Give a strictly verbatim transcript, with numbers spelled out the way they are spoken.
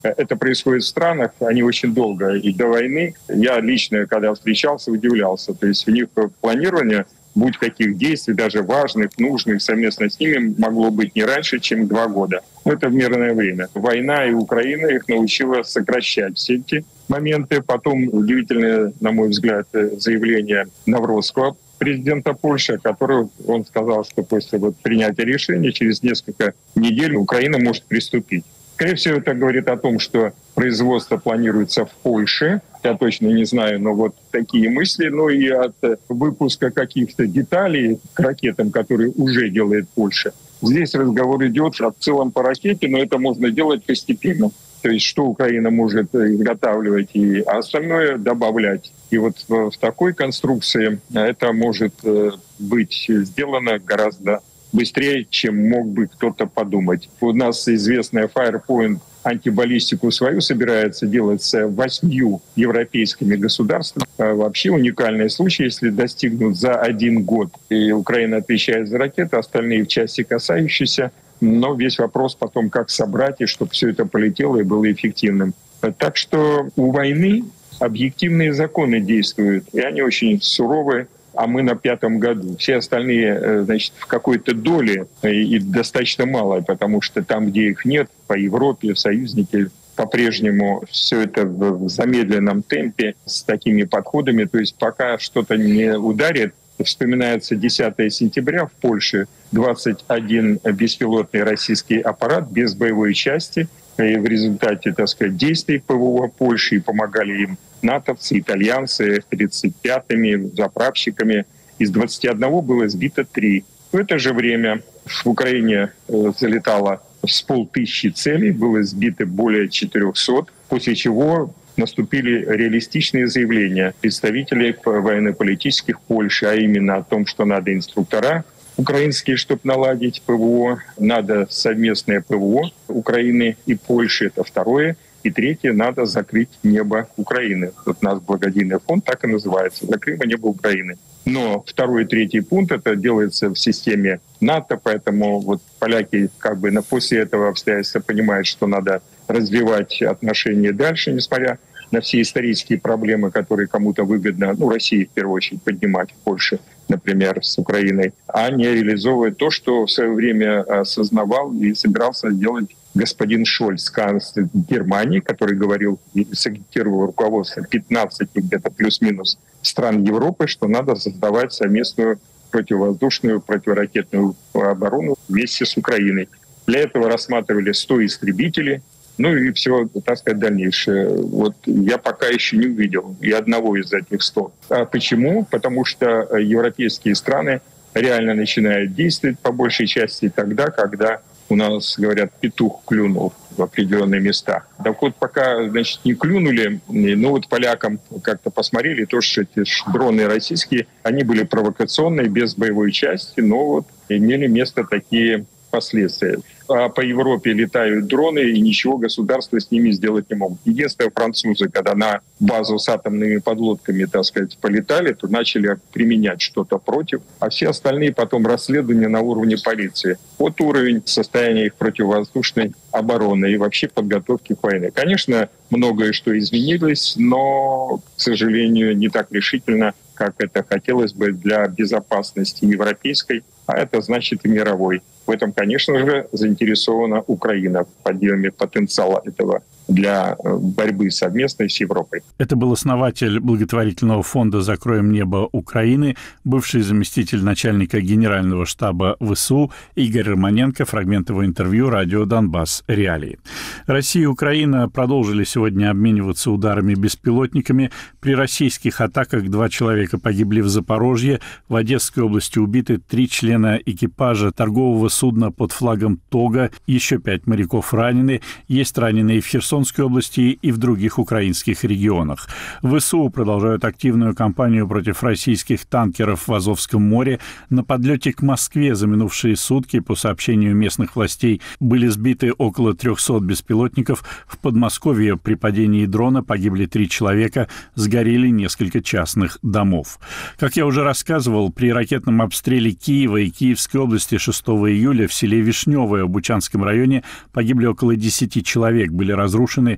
Это происходит в странах, они очень долго и до войны. Я лично, когда встречался, удивлялся. То есть у них планирование будь каких действий, даже важных, нужных, совместно с ними, могло быть не раньше, чем два года. Это в мирное время. Война и Украина их научила сокращать все эти моменты. Потом удивительное, на мой взгляд, заявление Навроцкого, президента Польши, который он сказал, что после вот принятия решения через несколько недель Украина может приступить. Скорее всего, это говорит о том, что производство планируется в Польше. Я точно не знаю, но вот такие мысли. Ну и от выпуска каких-то деталей к ракетам, которые уже делает Польша. Здесь разговор идет в целом по ракете, но это можно делать постепенно. То есть что Украина может изготавливать, и остальное добавлять. И вот в такой конструкции это может быть сделано гораздо быстрее, чем мог бы кто-то подумать. У нас известная Firepoint антибаллистику свою собирается делать с восьмью европейскими государствами. Вообще уникальный случай, если достигнут за один год. И Украина отвечает за ракеты, остальные в части касающиеся. Но весь вопрос потом, как собрать, и чтобы все это полетело и было эффективным. Так что у войны объективные законы действуют, и они очень суровые. А мы на пятом году. Все остальные, значит, в какой-то доле и достаточно мало, потому что там, где их нет, по Европе, союзники по-прежнему все это в замедленном темпе с такими подходами. То есть пока что-то не ударит, вспоминается десятое сентября в Польше, двадцать один беспилотный российский аппарат без боевой части. И в результате, так сказать, действий ПВО Польши, и помогали им натовцы, итальянцы, эф тридцать пятыми, заправщиками. Из двадцати одного было сбито три. В это же время в Украине залетало с полтысячи целей, было сбито более четырехсот, после чего наступили реалистичные заявления представителей военно-политических Польши, а именно о том, что надо инструктора украинские, чтобы наладить ПВО, надо совместное ПВО Украины и Польши, это второе. И третье, надо закрыть небо Украины. Вот у нас благодійный фонд так и называется «Закрымо небо Украины». Но второй и третий пункт, это делается в системе НАТО, поэтому вот поляки как бы на после этого обстоятельства понимают, что надо развивать отношения дальше, несмотря на все исторические проблемы, которые кому-то выгодно, ну, России в первую очередь, поднимать в Польше, например, с Украиной, а не реализовывать то, что в свое время осознавал и собирался делать господин Шольц, канцлер Германии, который говорил и сагитировал руководство пятнадцати где-то плюс-минус стран Европы, что надо создавать совместную противовоздушную, противоракетную оборону вместе с Украиной. Для этого рассматривали сто истребителей, ну и все, так сказать, дальнейшее. Вот я пока еще не увидел и одного из этих сто. А почему? Потому что европейские страны реально начинают действовать по большей части тогда, когда у нас, говорят, петух клюнул в определенные места. Так вот, пока, значит, не клюнули, ну вот полякам как-то посмотрели, то, что эти дроны российские, они были провокационные, без боевой части, но вот имели место такие последствия. А по Европе летают дроны, и ничего государство с ними сделать не могут. Единственное, французы, когда на базу с атомными подлодками, так сказать, полетали, то начали применять что-то против, а все остальные потом расследования на уровне полиции. Вот уровень состояния их противовоздушной обороны и вообще подготовки к войне. Конечно, многое что изменилось, но, к сожалению, не так решительно, как это хотелось бы для безопасности европейской, а это значит и мировой. В этом, конечно же, заинтересована Украина в подъеме потенциала этого для борьбы совместной с Европой. Это был основатель благотворительного фонда «Закроем небо Украины», бывший заместитель начальника генерального штаба ВСУ Игорь Романенко. Фрагмент его интервью «Радио Донбасс. Реалии». Россия и Украина продолжили сегодня обмениваться ударами беспилотниками. При российских атаках два человека погибли в Запорожье. В Одесской области убиты три члена экипажа торгового судна под флагом «Тога». Еще пять моряков ранены. Есть раненые в Херсонской области и в других украинских регионах. ВСУ продолжают активную кампанию против российских танкеров в Азовском море. На подлете к Москве за минувшие сутки, по сообщению местных властей, были сбиты около трехсот беспилотников. В Подмосковье при падении дрона погибли три человека, сгорели несколько частных домов. Как я уже рассказывал, при ракетном обстреле Киева и Киевской области шестого июля в селе Вишневое в Бучанском районе погибли около десяти человек, были разрушены